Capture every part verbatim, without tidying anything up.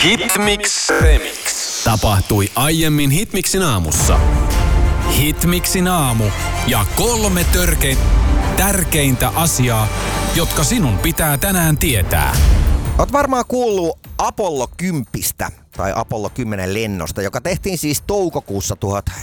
Hitmix Remix. Tapahtui aiemmin Hitmixin aamussa. Hitmixin aamu ja kolme törkein, tärkeintä asiaa, jotka sinun pitää tänään tietää. Oot varmaan kuullut Apollo kymmenen tai Apollo kymmenen lennosta, joka tehtiin siis toukokuussa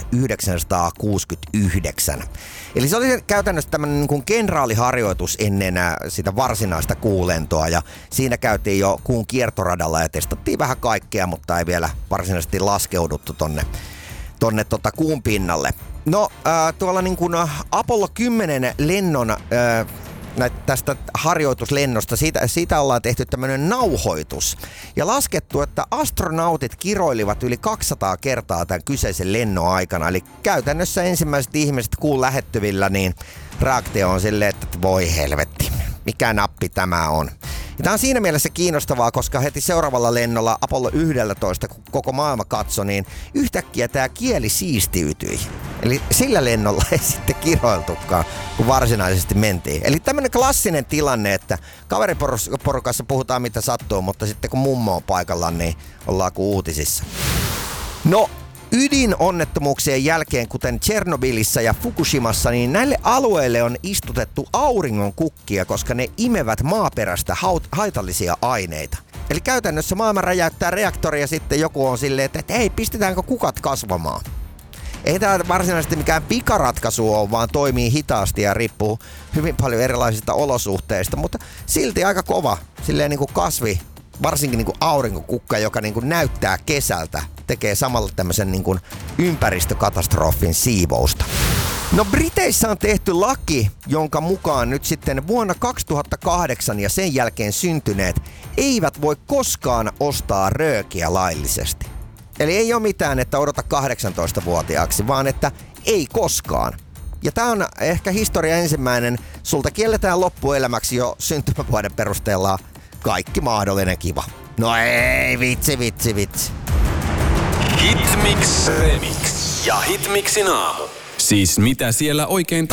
tuhatyhdeksänsataakuusikymmentäyhdeksän. Eli se oli käytännössä tämmöinen niin kuin kenraaliharjoitus ennen sitä varsinaista kuulentoa, ja siinä käytiin jo kuun kiertoradalla ja testattiin vähän kaikkea, mutta ei vielä varsinaisesti laskeuduttu tonne, tonne tota kuun pinnalle. No äh, tuolla niin kuin Apollo kymmenen lennon äh, tästä harjoituslennosta, siitä, siitä ollaan tehty tämmöinen nauhoitus. Ja laskettu, että astronautit kiroilivat yli kaksisataa kertaa tämän kyseisen lennon aikana. Eli käytännössä ensimmäiset ihmiset kuun lähettyvillä, niin reaktio on silleen, että voi helvetti, mikä nappi tämä on. Ja tämä on siinä mielessä kiinnostavaa, koska heti seuraavalla lennolla Apollo yksitoista, kun koko maailma katsoi, niin yhtäkkiä tämä kieli siistiytyi. Eli sillä lennolla ei sitten kiroiltukaan, kun varsinaisesti mentiin. Eli tämmöinen klassinen tilanne, että kaveriporukassa puhutaan mitä sattuu, mutta sitten kun mummo on paikalla, niin ollaan kuin uutisissa. No, ydinonnettomuuksien jälkeen, kuten Tšernobylissa ja Fukushimassa, niin näille alueille on istutettu auringon kukkia, koska ne imevät maaperästä haitallisia aineita. Eli käytännössä maailma räjäyttää reaktoria ja sitten joku on silleen, että, että hei, pistetäänkö kukat kasvamaan? Ei tämä varsinaisesti mikään pikaratkaisu ole, vaan toimii hitaasti ja riippuu hyvin paljon erilaisista olosuhteista, mutta silti aika kova, silleen niin kuin kasvi, varsinkin niin kuin aurinkokukka, joka niin kuin näyttää kesältä, tekee samalla tämmöisen niin kuin ympäristökatastrofin siivousta. No Briteissä on tehty laki, jonka mukaan nyt sitten vuonna kaksituhattakahdeksan ja sen jälkeen syntyneet eivät voi koskaan ostaa röökiä laillisesti. Eli ei ole mitään, että odota kahdeksantoistavuotiaaksi, vaan että ei koskaan. Ja tää on ehkä historia ensimmäinen. Sulta kielletään loppuelämäksi jo syntymävuoden perusteella kaikki mahdollinen kiva. No ei, vitsi, vitsi, vitsi. Hitmix Remix ja Hitmixin aamu. Siis mitä siellä oikein